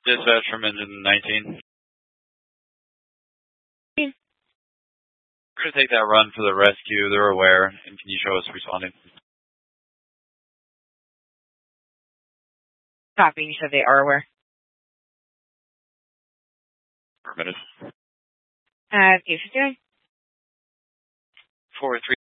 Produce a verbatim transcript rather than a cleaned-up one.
Dispatch from engine nineteen. We're going to take that run for the rescue. They're aware. And can you show us responding? Copy. You said they are aware. Permitted. Uh, Station two. four three.